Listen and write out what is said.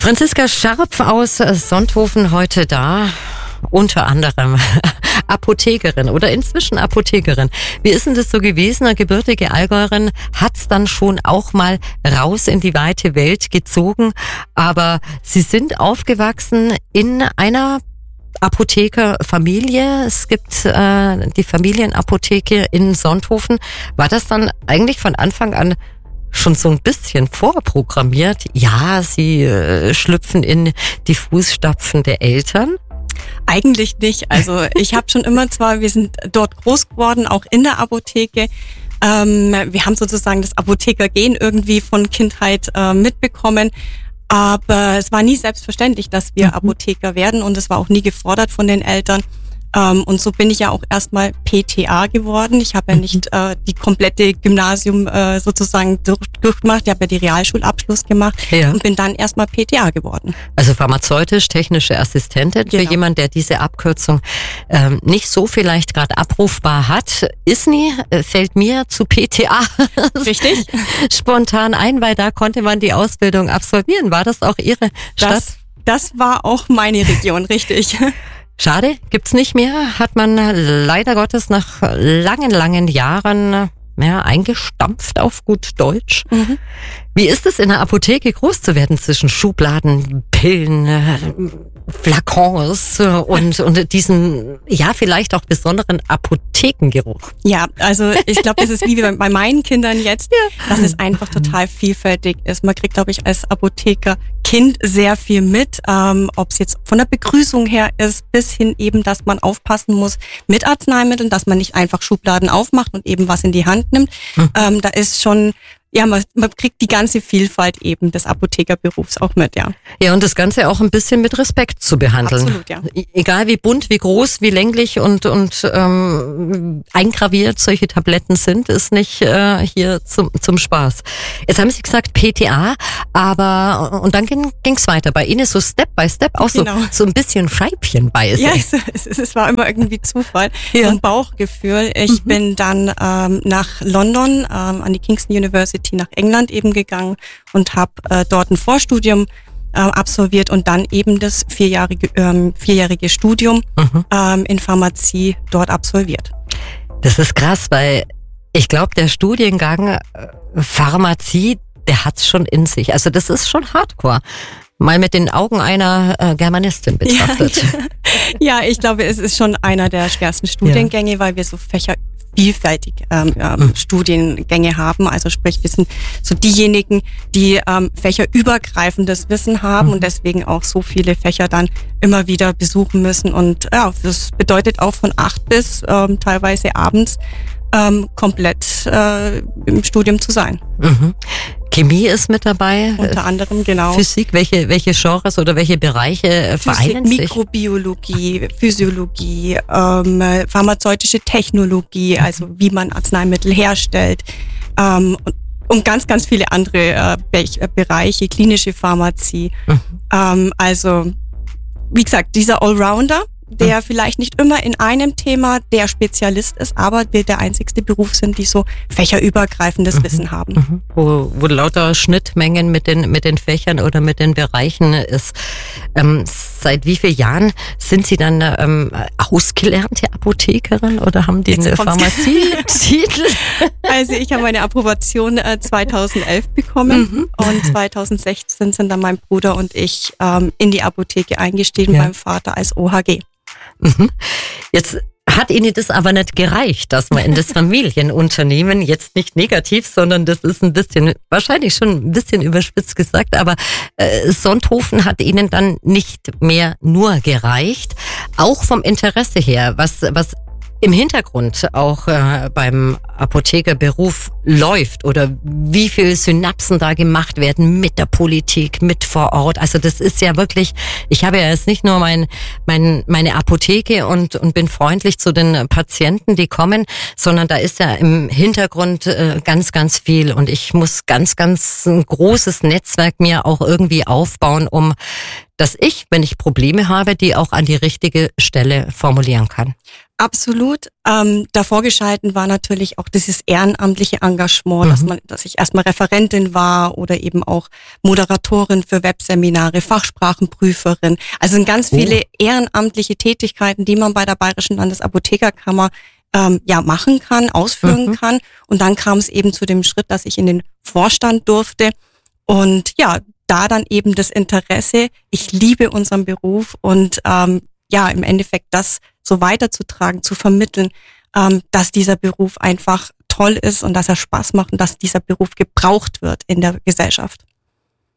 Franziska Scharpf aus Sonthofen heute da, unter anderem Apothekerin oder inzwischen Apothekerin. Wie ist denn das so gewesen? Eine gebürtige Allgäuerin hat's dann schon auch mal raus in die weite Welt gezogen, aber Sie sind aufgewachsen in einer Apothekerfamilie. Es gibt die Familienapotheke in Sonthofen. War das dann eigentlich von Anfang an schon so ein bisschen vorprogrammiert? Ja, Sie schlüpfen in die Fußstapfen der Eltern? Eigentlich nicht. Also ich habe schon immer wir sind dort groß geworden, auch in der Apotheke. Wir haben sozusagen das Apothekergen irgendwie von Kindheit mitbekommen. Aber es war nie selbstverständlich, dass wir Apotheker werden, und es war auch nie gefordert von den Eltern. Und so bin ich ja auch erstmal PTA geworden. Ich habe ja nicht die komplette Gymnasium sozusagen durchgemacht. Ich habe ja die Realschulabschluss gemacht und bin dann erstmal PTA geworden. Also pharmazeutisch-technische Assistentin. Genau. Für jemanden, der diese Abkürzung nicht so vielleicht gerade abrufbar hat. ISNI fällt mir zu PTA Richtig spontan ein, weil da konnte man die Ausbildung absolvieren. War das auch Ihre Stadt? Das war auch meine Region, richtig. Schade, gibt's nicht mehr. Hat man leider Gottes nach langen Jahren eingestampft auf gut Deutsch. Mhm. Wie ist es in der Apotheke groß zu werden zwischen Schubladen, Pillen, Flakons und diesen, vielleicht auch besonderen Apothekengeruch? Ja, also ich glaube, das ist wie bei meinen Kindern jetzt, dass es einfach total vielfältig ist. Man kriegt, glaube ich, als Apothekerkind sehr viel mit, ob es jetzt von der Begrüßung her ist, bis hin eben, dass man aufpassen muss mit Arzneimitteln, dass man nicht einfach Schubladen aufmacht und eben was in die Hand nimmt. Da ist schon... Ja, man kriegt die ganze Vielfalt eben des Apothekerberufs auch mit, ja. Ja, und das Ganze auch ein bisschen mit Respekt zu behandeln. Absolut, ja. Egal wie bunt, wie groß, wie länglich und eingraviert solche Tabletten sind, ist nicht hier zum Spaß. Jetzt haben Sie gesagt PTA, und dann ging's weiter. Bei Ihnen so Step by Step auch so ein bisschen scheibchenweise. Ja, es war immer irgendwie Zufall, so ein Bauchgefühl. Ich bin dann nach London an die Kingston University nach England eben gegangen und habe dort ein Vorstudium absolviert und dann eben das vierjährige Studium in Pharmazie dort absolviert. Das ist krass, weil ich glaube, der Studiengang Pharmazie, der hat's schon in sich. Also das ist schon Hardcore. Mal mit den Augen einer Germanistin betrachtet. Ja, ich glaube, es ist schon einer der schwersten Studiengänge, weil wir so vielfältig Studiengänge haben. Also sprich, wir sind so diejenigen, die fächerübergreifendes Wissen haben und deswegen auch so viele Fächer dann immer wieder besuchen müssen. Und ja, das bedeutet auch von 8 bis teilweise abends komplett im Studium zu sein. Mhm. Chemie ist mit dabei. Unter anderem, genau. Physik, welche Genres oder welche Bereiche vereinen sich? Mikrobiologie, Physiologie, pharmazeutische Technologie, also wie man Arzneimittel herstellt, und ganz, ganz viele andere Bereiche, klinische Pharmazie. Also, wie gesagt, dieser Allrounder, der vielleicht nicht immer in einem Thema der Spezialist ist, aber wir der einzigste Beruf sind, die so fächerübergreifendes Wissen haben. Wo lauter Schnittmengen mit den Fächern oder mit den Bereichen ist. Seit wie vielen Jahren sind Sie dann ausgelernte Apothekerin oder haben die einen Pharmazietitel? Also ich habe meine Approbation 2011 bekommen und 2016 sind dann mein Bruder und ich in die Apotheke eingestiegen, beim Vater als OHG. Jetzt hat Ihnen das aber nicht gereicht, dass man in das Familienunternehmen, jetzt nicht negativ, sondern das ist wahrscheinlich schon ein bisschen überspitzt gesagt, aber Sonthofen hat Ihnen dann nicht mehr nur gereicht, auch vom Interesse her, was im Hintergrund auch beim Apothekerberuf läuft oder wie viel Synapsen da gemacht werden mit der Politik, mit vor Ort. Also das ist ja wirklich, ich habe ja jetzt nicht nur meine Apotheke und bin freundlich zu den Patienten, die kommen, sondern da ist ja im Hintergrund ganz, ganz viel und ich muss ganz, ganz ein großes Netzwerk mir auch irgendwie aufbauen, um dass ich, wenn ich Probleme habe, die auch an die richtige Stelle formulieren kann. Absolut. Davor geschalten war natürlich auch dieses ehrenamtliche Engagement, dass ich erstmal Referentin war oder eben auch Moderatorin für Webseminare, Fachsprachenprüferin. Also sind ganz viele ehrenamtliche Tätigkeiten, die man bei der Bayerischen Landesapothekerkammer machen kann, ausführen kann. Und dann kam es eben zu dem Schritt, dass ich in den Vorstand durfte. Und ja, da dann eben das Interesse, ich liebe unseren Beruf und im Endeffekt das so weiterzutragen, zu vermitteln, dass dieser Beruf einfach toll ist und dass er Spaß macht und dass dieser Beruf gebraucht wird in der Gesellschaft.